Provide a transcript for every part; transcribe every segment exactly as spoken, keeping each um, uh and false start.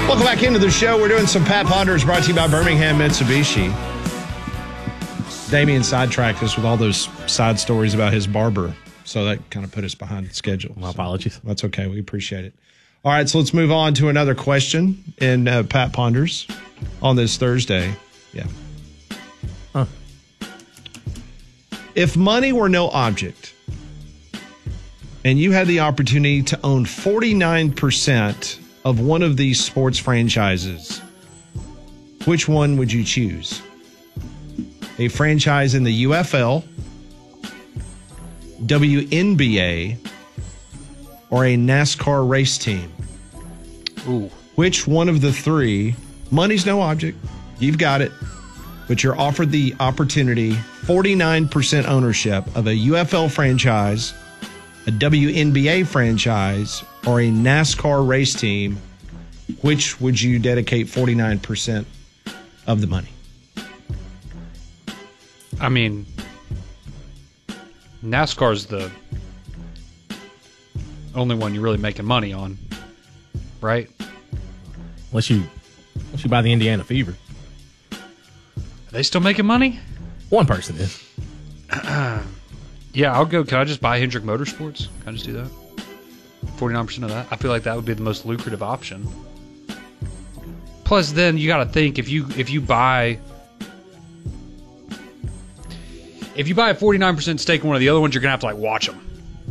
Welcome back into the show. We're doing some Pat Ponders brought to you by Birmingham Mitsubishi. Damian sidetracked us with all those side stories about his barber, so that kind of put us behind the schedule. My so apologies. That's okay. We appreciate it. All right, so let's move on to another question in uh, Pat Ponders on this Thursday. Yeah. Huh. If money were no object and you had the opportunity to own forty-nine percent of one of these sports franchises, which one would you choose? A franchise in the U F L, W N B A, or a NASCAR race team? Ooh. Which one of the three? Money's no object. You've got it. But you're offered the opportunity, forty-nine percent ownership of a U F L franchise, a W N B A franchise, or a NASCAR race team. Which would you dedicate forty-nine percent of the money? I mean, NASCAR's the only one you're really making money on, right? Unless you, unless you buy the Indiana Fever. Are they still making money? One person is. Yeah, I'll go. Can I just buy Hendrick Motorsports? Can I just do that? forty-nine percent of that? I feel like that would be the most lucrative option. Plus, then you got to think, if you if you buy if you buy a forty-nine percent stake in one of the other ones, you're gonna have to like watch them.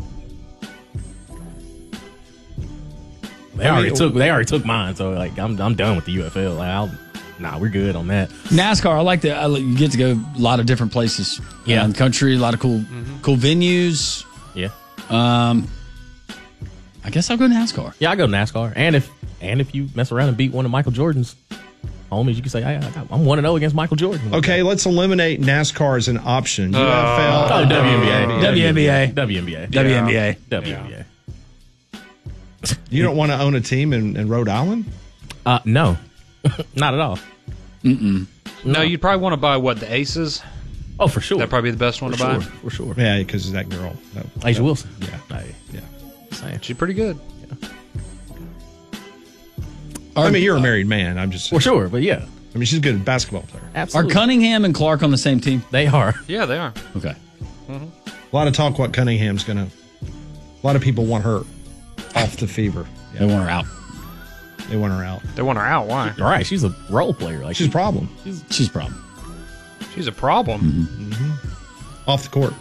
They already took. They already took mine. So like, I'm I'm done with the U F L. Like, I'll, nah, we're good on that. NASCAR, I like that. You get to go a lot of different places. Yeah, in the country, a lot of cool, Mm-hmm. cool venues. Yeah. Um, I guess I'll go NASCAR. Yeah, I go NASCAR. And if and if you mess around and beat one of Michael Jordan's homies, you can say, hey, I got, I'm one and zero against Michael Jordan. Okay, let's eliminate NASCAR as an option. Uh, U F L, Oh, W N B A. W N B A. W N B A. W N B A. W N B A. You don't want to own a team in, in Rhode Island? Uh, no, not at all. Mm-mm. No, you'd probably want to buy what, the Aces? Oh, for sure. That'd probably be the best one for to buy. sure. For sure. Yeah, because of that girl. That, Asia that- Wilson. Yeah. Hey, Yeah. saying. She's pretty good. I mean, you're a married man. I'm just For sure, but yeah, I mean, she's a good basketball player. Are absolutely. Cunningham and Clark on the same team? They are. Yeah, they are. Okay. A lot of talk what Cunningham's going to. A lot of people want her off the fever. They want her out. They want her out. They want her out. Why? All right, she's a role player. Like She's a problem. She's a problem. She's a problem. Mm-hmm. Off the court.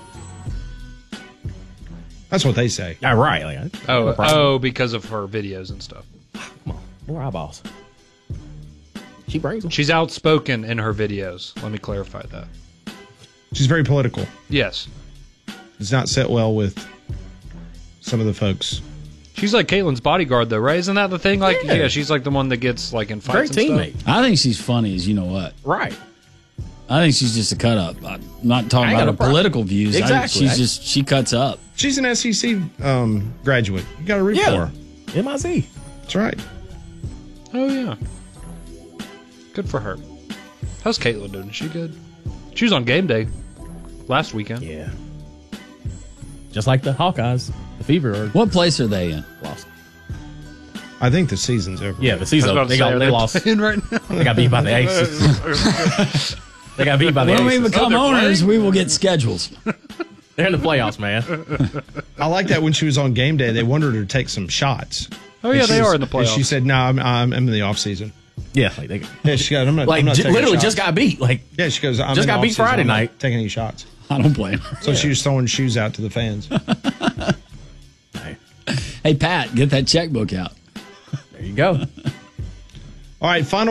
That's what they say. Yeah, right. Like, Oh, no problem. oh, because of her videos and stuff. Come on, more eyeballs. She brings them. She's outspoken in her videos. Let me clarify that. She's very political. Yes. Does not sit well with some of the folks. She's like Caitlin's bodyguard, though, right? Isn't that the thing? Like, yeah, Yeah. she's like the one that gets like in Great fights and teammate. stuff. I think she's funny as you know what. Right. I think she's just a cut up. I'm not talking I ain't about got her no problem. political views. I think Exactly. she's I- just, she cuts up. She's an S E C um, graduate. You got to root Yeah. for her. M I Z. That's right. Oh, yeah. Good for her. How's Caitlin doing? Is she good? She was on game day last weekend. Yeah. Just like the Hawkeyes, the Fever are What place are they in? lost. I think the season's over. Yeah, the season. They, got, they lost. right now. They got beat by the Aces. They got beat by the When we Aces. become Oh, they're owners, playing? we will get schedules. They're in the playoffs, man. I like that when she was on game day, they wanted her to take some shots. Oh, yeah, And she they was- are in the and playoffs. She said, no, I'm, I'm in the off season. Yeah, like they Yeah, she got, I'm not, like I'm not j- taking literally shots. just got beat. Like Yeah, she goes, I'm just in got beat off-season. Friday I'm not night. taking any shots. I don't blame her. So she was throwing shoes out to the fans. hey, Hey, Pat, get that checkbook out. there you go. All right, final